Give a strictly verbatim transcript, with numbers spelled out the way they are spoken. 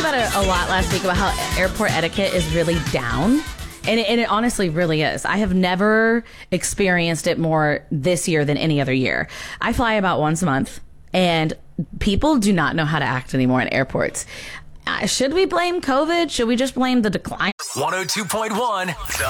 about it a lot last week about how airport etiquette is really down. And it, and it honestly really is. I have never experienced it more this year than any other year. I fly about once a month, and people do not know how to act anymore in airports. Uh, should we blame COVID? Should we just blame the decline? one oh two point one